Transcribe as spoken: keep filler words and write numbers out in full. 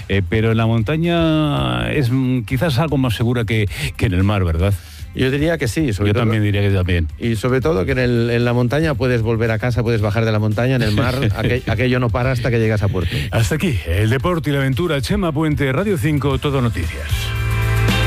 eh, pero en la montaña es quizás algo más segura que, que en el mar, ¿verdad? Yo diría que sí. Sobre Yo todo, también diría que también. Y sobre todo que en, el, en la montaña puedes volver a casa, puedes bajar de la montaña. En el mar aquel, aquello no para hasta que llegas a puerto. Hasta aquí, el deporte y la aventura. Chema Puente, Radio cinco, Todo Noticias.